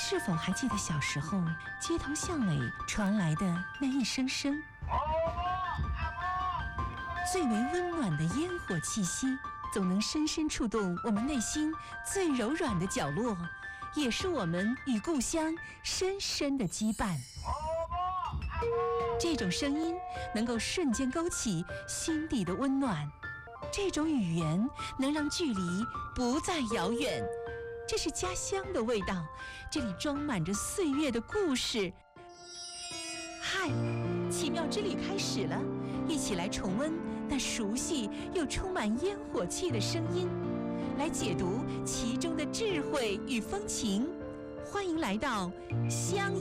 是否还记得小时候街头巷尾传来的那一声声最为温暖的烟火气息，总能深深触动我们内心最柔软的角落，也是我们与故乡深深的羁绊。这种声音能够瞬间勾起心底的温暖，这种语言能让距离不再遥远。这是家乡的味道，这里装满着岁月的故事。嗨，奇妙之旅开始了，一起来重温那熟悉又充满烟火气的声音，来解读其中的智慧与风情。欢迎来到乡